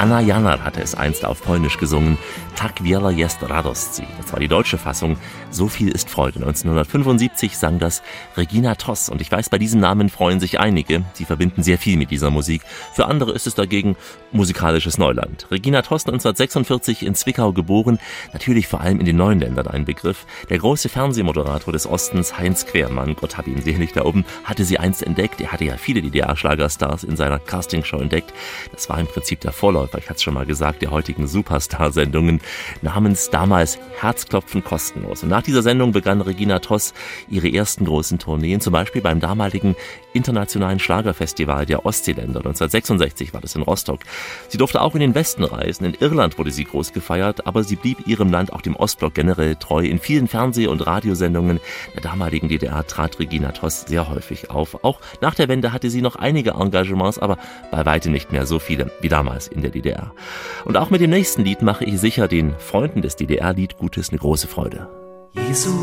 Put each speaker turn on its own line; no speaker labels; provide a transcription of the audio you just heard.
Anna Jannar hatte es einst auf Polnisch gesungen. Tak wiele jest radości. Das war die deutsche Fassung. So viel ist Freude. 1975 sang das Regina Toss. Und ich weiß, bei diesem Namen freuen sich einige. Sie verbinden sehr viel mit dieser Musik. Für andere ist es dagegen musikalisches Neuland. Regina Toss, 1946 in Zwickau geboren. Natürlich vor allem in den neuen Ländern ein Begriff. Der große Fernsehmoderator des Ostens, Heinz Quermann, Gott hab ihn selig da oben, hatte sie einst entdeckt. Er hatte ja viele DDR-Schlagerstars in seiner Castingshow entdeckt. Das war im Prinzip der Vorläufer, ich hatte es schon mal gesagt, der heutigen Superstar-Sendungen, namens damals Herzklopfen kostenlos. Und nach dieser Sendung begann Regina Toss ihre ersten großen Tourneen, zum Beispiel beim damaligen internationalen Schlagerfestival der Ostseeländer. 1966 war das in Rostock. Sie durfte auch in den Westen reisen. In Irland wurde sie groß gefeiert, aber sie blieb ihrem Land, auch dem Ostblock generell, treu. In vielen Fernseh- und Radiosendungen der damaligen DDR trat Regina Toss sehr häufig auf. Auch nach der Wende hatte sie noch einige Engagements, aber bei weitem nicht mehr so viele wie damals in der DDR. Und auch mit dem nächsten Lied mache ich sicher den Freunden des DDR-Liedgutes eine große Freude.
Jesu